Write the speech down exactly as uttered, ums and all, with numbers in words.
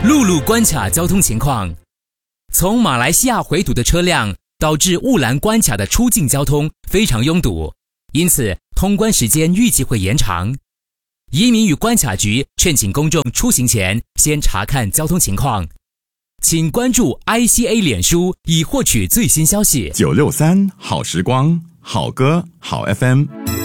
陆路关卡交通情况。从马来西亚回土的车辆导致雾兰关卡的出境交通非常拥堵，因此通关时间预计会延长。移民与关卡局劝请公众出行前先查看交通情况。请关注 I C A 脸书以获取最新消息。 九六三好时光，好歌好 F M。